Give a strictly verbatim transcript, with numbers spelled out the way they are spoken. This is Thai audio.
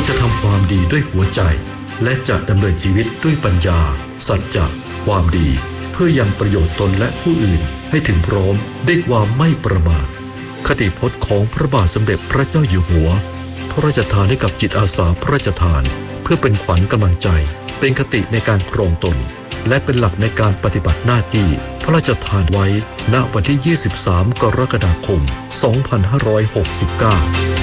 จะทำความดีด้วยหัวใจและจะดำเนินชีวิตด้วยปัญญาสัจจะความดีเพื่อยังประโยชน์ตนและผู้อื่นให้ถึงพร้อมด้วยความไม่ประมาทคติพจน์ของพระบาทสมเด็จพระเจ้าอยู่หัวพระราชทานให้กับจิตอาสาพระราชทานเพื่อเป็นขวัญกำลังใจเป็นคติในการครองตนและเป็นหลักในการปฏิบัติหน้าที่พระราชทานไว้ณวันที่ยี่สิบสามกรกฎาคมสองพันห้าร้อยหกสิบเก้า